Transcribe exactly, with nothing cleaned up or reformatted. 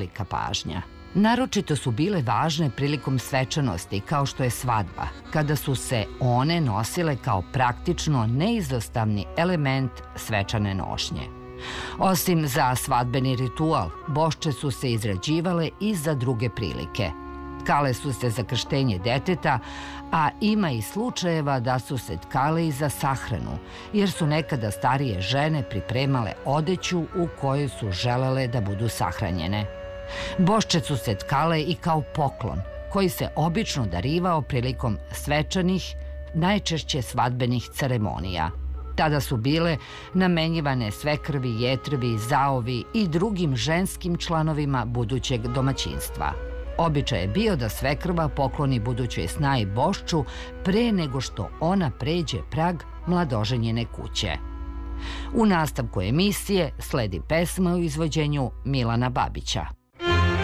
velika pažnja. Naročito su bile važne prilikom svečanosti, kao što je svadba, kada su se one nosile kao praktično neizostavni element svečane nošnje. Osim za svadbeni ritual, bošče su se izrađivale i za druge prilike. Tkale su se za krštenje deteta, a ima i slučajeva da su se tkale i za sahranu, jer su nekada starije žene pripremale odeću u kojoj su želele da budu sahranjene. Bošče su se tkale i kao poklon, koji se obično darivao prilikom svečanih, najčešće svadbenih ceremonija. Tada su bile namenjivane svekrvi, jetrvi, zaovi i drugim ženskim članovima budućeg domaćinstva. Običaj je bio da svekrva pokloni budućoj snaji bošču pre nego što ona pređe prag mladoženjene kuće. U nastavku emisije sledi pesma u izvođenju Milana Babića.